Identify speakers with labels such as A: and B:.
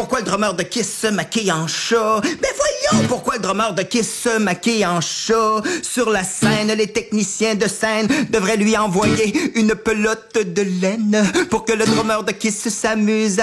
A: pourquoi le drummer de Kiss se maquille en chat. Ben voyons pourquoi le drummer de Kiss se maquille en chat. Sur la scène, les techniciens de scène devraient lui envoyer une pelote de laine pour que le drummer de Kiss s'amuse